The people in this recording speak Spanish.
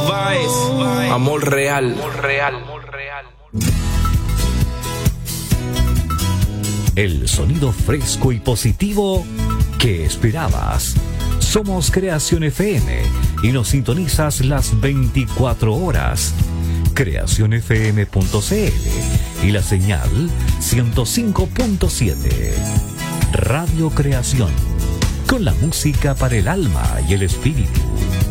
vibes, amor real. El sonido fresco y positivo que esperabas. Somos Creación FM y nos sintonizas las 24 horas. creacionfm.cl y la señal 105.7. Radio Creación, con la música para el alma y el espíritu.